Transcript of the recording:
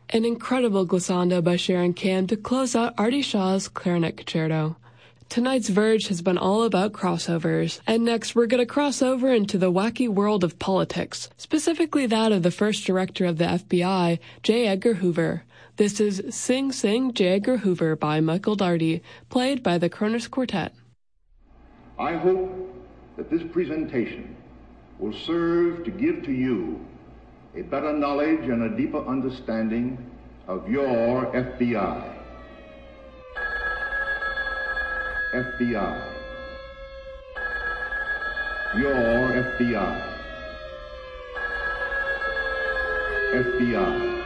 An incredible glissando by Sharon Cam to close out Artie Shaw's Clarinet Concerto. Tonight's Verge has been all about crossovers, and next we're going to cross over into the wacky world of politics, specifically that of the first director of the FBI, J. Edgar Hoover. This is Sing Sing J. Edgar Hoover by Michael Daugherty, played by the Kronos Quartet. I hope that this presentation will serve to give to you a better knowledge and a deeper understanding of your FBI. FBI. Your FBI. FBI.